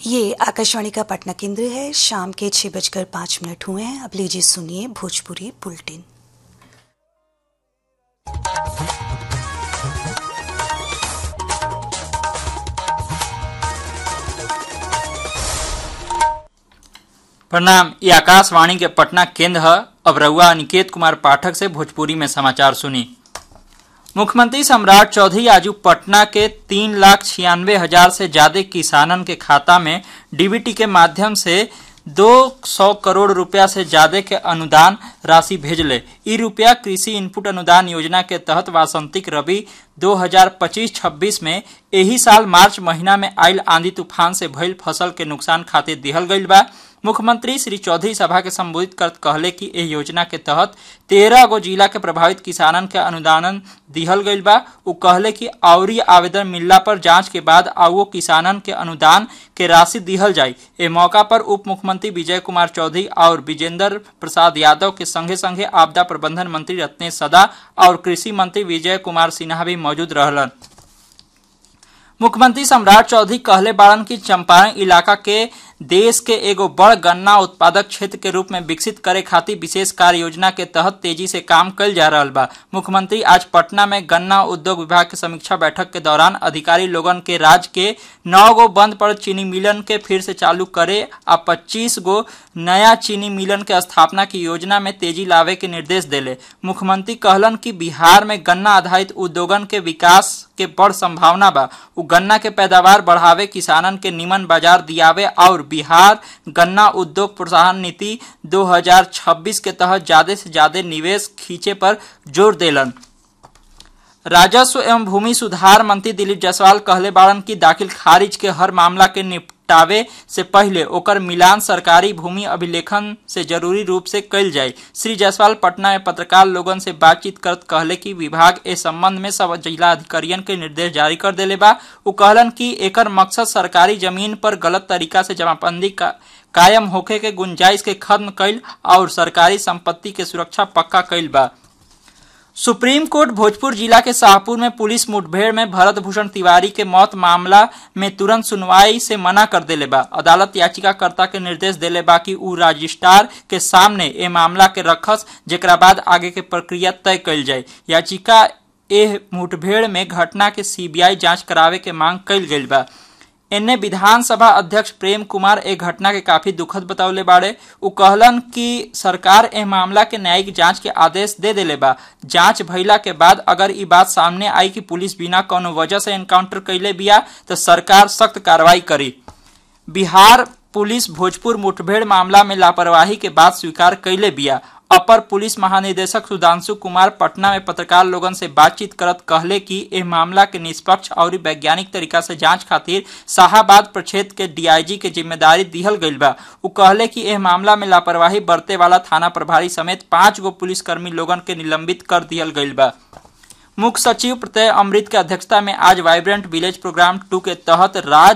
ये आकाशवाणी का पटना केंद्र है। शाम के 6:05 हुए हैं। अब लीजिए सुनिए भोजपुरी बुलेटिन। प्रणाम, ये आकाशवाणी के पटना केंद्र है। अब रउआ अनिकेत कुमार पाठक से भोजपुरी में समाचार सुनी। मुख्यमंत्री सम्राट चौधरी आज पटना के 3,96,000 से ज्यादा किसानन के खाता में डीबीटी के माध्यम से 200 करोड़ रुपया से ज्यादा के अनुदान राशि भेजले। ई रुपया कृषि इनपुट अनुदान योजना के तहत वासंतिक रबी 2025-26 में एही साल मार्च महीना में आयल आंधी तूफान से भइल फसल के नुकसान खातिर दिहल गईल बा। मुख्यमंत्री श्री चौधरी सभा के संबोधित करत कहले कि एह योजना के तहत 13 गो जिला के प्रभावित किसानन के अनुदान दिहल गईल बा। उ कहले कि आउरी आवेदन मिलला पर जांच के बाद आउओ किसानन के अनुदान के राशि दिहल जाई। ए मौका पर उप मुख्यमंत्री विजय कुमार चौधरी और विजेंद्र प्रसाद यादव के संगे संगे आपदा प्रबंधन मंत्री रत्नेश सदा और कृषि मंत्री विजय कुमार सिन्हा भी मौजूद रहलन। मुख्यमंत्री सम्राट चौधरी कहले बाड़न कि चंपारण इलाका के देश के एगो बड़ गन्ना उत्पादक क्षेत्र के रूप में विकसित करे खातिर विशेष कार्य योजना के तहत तेजी से काम कइल जा रहल बा। मुख्यमंत्री आज पटना में गन्ना उद्योग विभाग के समीक्षा बैठक के दौरान अधिकारी लोगन के राज्य के 9 गो बंद पड़ल चीनी मिलन के फिर से चालू करे आ 25 गो नया चीनी मिलन के स्थापना की योजना में तेजी लावे के निर्देश देले। मुख्यमंत्री कहलन कि बिहार में गन्ना आधारित उद्योगन के विकास के बड़ संभावना बा। उ गन्ना के पैदावार बढ़ावे, किसानन के निमन बाजार दियावे और बिहार गन्ना उद्योग प्रोत्साहन नीति 2026 के तहत ज्यादा से ज्यादा निवेश खींचे पर जोर देलन। राजस्व एवं भूमि सुधार मंत्री दिलीप जायसवाल कहले बाड़न कि दाखिल खारिज के हर मामला के निपटावे से पहले ओकर मिलान सरकारी भूमि अभिलेखन से जरूरी रूप से कइल जाए। श्री जायसवाल पटना में पत्रकार लोगन से बातचीत करत कहले कि विभाग ए संबंध में सब जिला अधिकारियन के निर्देश जारी कर देले बा। उ कहलन कि एकर मकसद सरकारी जमीन पर गलत तरीका से जमाबंदी कायम होखे के गुंजाइश के खत्म कइल और सरकारी संपत्ति के सुरक्षा पक्का कइल बा। सुप्रीम कोर्ट भोजपुर जिला के शाहपुर में पुलिस मुठभेड़ में भरत भूषण तिवारी के मौत मामला में तुरंत सुनवाई से मना कर देले बा। अदालत याचिकाकर्ता के निर्देश देले बा कि उ रजिस्ट्रार के सामने ए मामला के रखस, जेकरा बाद आगे के प्रक्रिया तय कइल जाए। याचिका एह मुठभेड़ में घटना के सीबीआई जांच करावे के मांग कइल गइल बा। इन्हें विधानसभा अध्यक्ष प्रेम कुमार ए घटना के काफी दुखद बतौले बाड़े। उ कहलन कि सरकार एह मामला के न्यायिक जांच के आदेश दे देले बा। जांच भइला के बाद अगर ई बात सामने आई कि पुलिस बिना कोनो वजह से एनकाउंटर कइले बिया तो सरकार सख्त कार्रवाई करी। बिहार पुलिस भोजपुर मुठभेड़ मामला में लापरवाही के बाद स्वीकार कइले बिया। अपर पुलिस महानिदेशक सुधांशु कुमार पटना में पत्रकार लोगन से बातचीत करत कहले कि एह मामला के निष्पक्ष और वैज्ञानिक तरीका से जांच खातिर शाहाबाद प्रक्षेत्र के डीआईजी के जिम्मेदारी दिहल गइल बा। उ कहले कि एह मामला में लापरवाही बरते वाला थाना प्रभारी समेत 5 गो पुलिसकर्मी लोगन के निलंबित कर दिहल गइल बा। मुख्य सचिव प्रत्यय अमृत के अध्यक्षता में आज वाइब्रेंट विलेज प्रोग्राम 2 के तहत राज्य